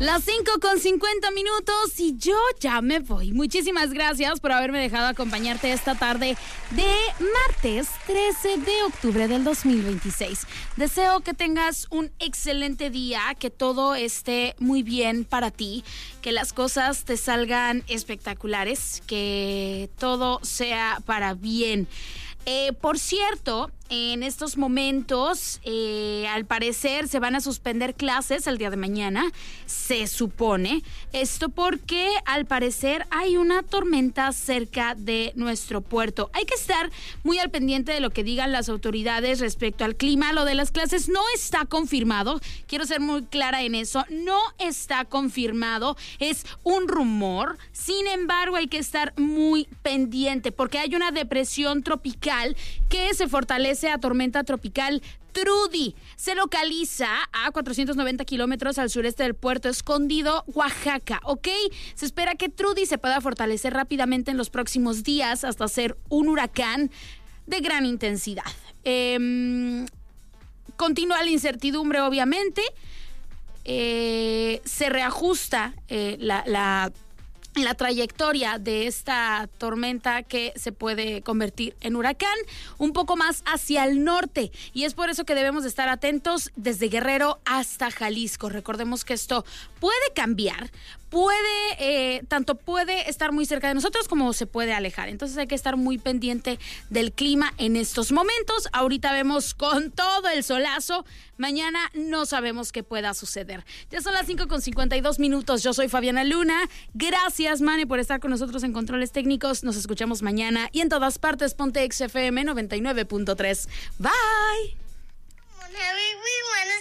Las 5:50 y yo ya me voy. Muchísimas gracias por haberme dejado acompañarte esta tarde de martes 13 de octubre del 2026. Deseo que tengas un excelente día, que todo esté muy bien para ti, que las cosas te salgan espectaculares, que todo sea para bien. Por cierto, en estos momentos, al parecer, se van a suspender clases el día de mañana, se supone. Esto porque, al parecer, hay una tormenta cerca de nuestro puerto. Hay que estar muy al pendiente de lo que digan las autoridades respecto al clima. Lo de las clases no está confirmado. Quiero ser muy clara en eso. No está confirmado. Es un rumor. Sin embargo, hay que estar muy pendiente porque hay una depresión tropical que se fortalece a tormenta tropical Trudy. Se localiza a 490 kilómetros al sureste del Puerto Escondido, Oaxaca, ¿ok? Se espera que Trudy se pueda fortalecer rápidamente en los próximos días hasta ser un huracán de gran intensidad. Continúa la incertidumbre, obviamente. Se reajusta la trayectoria de esta tormenta que se puede convertir en huracán un poco más hacia el norte, y es por eso que debemos de estar atentos desde Guerrero hasta Jalisco. Recordemos que esto puede cambiar, tanto puede estar muy cerca de nosotros como se puede alejar, entonces hay que estar muy pendiente del clima en estos momentos. Ahorita vemos con todo el solazo, mañana no sabemos qué pueda suceder. Ya son las 5:52. Yo soy Fabiana Luna. Gracias, Mane, por estar con nosotros en Controles Técnicos. Nos escuchamos mañana y en todas partes. Ponte XFM 99.3. Bye.